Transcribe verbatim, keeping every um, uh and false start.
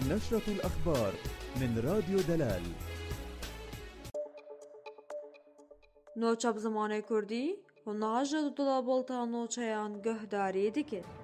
نشرة الأخبار من راديو دلال. نوچه بزمانه کردی و ناجد دلا بولتان نوچهان گهداری دکه.